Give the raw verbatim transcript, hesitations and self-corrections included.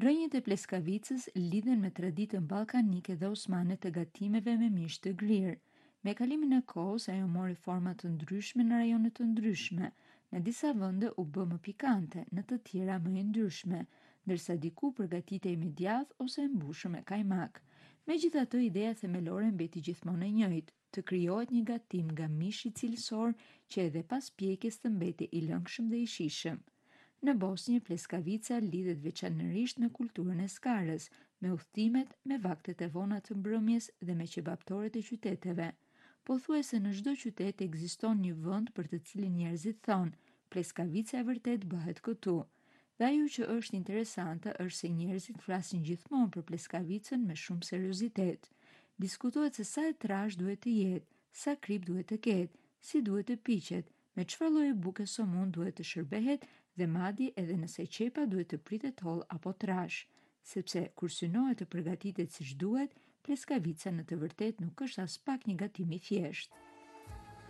Rrënjët e pleskavicës lidhen me traditën ballkanike dhe osmane të gatimeve me mish të grirë. Me kalimin e kohës, ajo mori forma të ndryshme në rajone të ndryshme. Në disa vende u bë më pikante, në të tjera më e ndryshme, ndërsa diku përgatitej me djath ose e mbushur me kajmak. Megjithatë, ideja themelore mbeti gjithmonë e njëjtë, të krijohet një gatim nga mishi cilësor që edhe pas pjekjes të mbeti i lëngshëm dhe i shijshëm. Në Bosnjë, pleskavica lidhet veçanërisht me kulturën e skarës, me udhëtimet, me vaktet e vona të mbrëmjes dhe me qebaptoret e qyteteve. Pothuajse në çdo qytet ekziston një vend për të cilin njerëzit thonë, pleskavica e vërtet bëhet këtu. Dhe ajo që është interesante është se njerëzit flasin gjithmonë për pleskavicën me shumë seriozitet. Diskutohet se sa e trash duhet të jetë, sa krip duhet të ketë, si duhet të piqet, me çfarë lloji buke somun duhet të shërbehet dhe madje edhe nëse qepa duhet të pritet holl apo trash, sepse kur synohet të përgatitet siç duhet, pleskavica në të vërtetë nuk është as pak një gatim i thjeshtë.